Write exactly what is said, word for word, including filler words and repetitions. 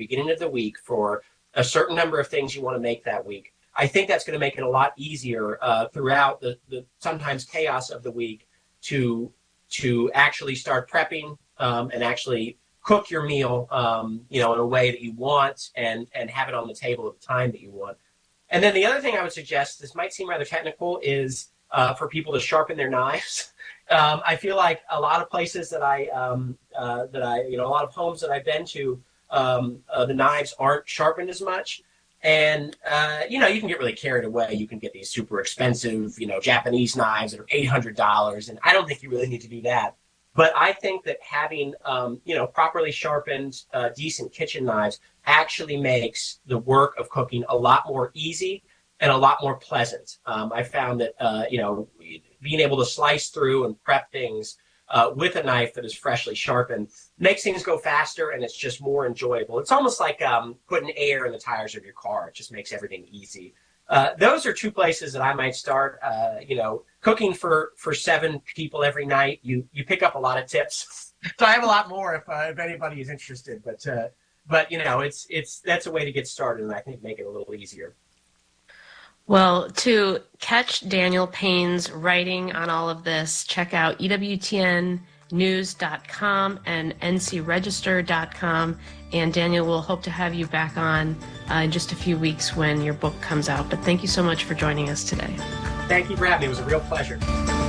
beginning of the week for a certain number of things you want to make that week, I think that's going to make it a lot easier uh, throughout the, the sometimes chaos of the week to to actually start prepping um, and actually cook your meal, um, you know, in a way that you want and and have it on the table at the time that you want. And then the other thing I would suggest, this might seem rather technical, is uh, for people to sharpen their knives. Um, I feel like a lot of places that I, um, uh, that I, you know, a lot of homes that I've been to, um, uh, the knives aren't sharpened as much. And, uh, you know, you can get really carried away. You can get these super expensive, you know, Japanese knives that are eight hundred dollars. And I don't think you really need to do that. But I think that having, um, you know, properly sharpened, uh, decent kitchen knives actually makes the work of cooking a lot more easy and a lot more pleasant. Um, I found that, uh, you know, being able to slice through and prep things uh, with a knife that is freshly sharpened makes things go faster, and it's just more enjoyable. It's almost like um, putting air in the tires of your car. It just makes everything easy. Uh, those are two places that I might start. Uh, you know, cooking for, for seven people every night, you you pick up a lot of tips. So I have a lot more if uh, if anybody is interested. But uh, but you know, it's it's that's a way to get started, and I think make it a little easier. Well, to catch Daniel Payne's writing on all of this, check out E W T N news dot com and N C register dot com. And Daniel, we'll hope to have you back on uh, in just a few weeks when your book comes out. But thank you so much for joining us today. Thank you for having me. It was a real pleasure.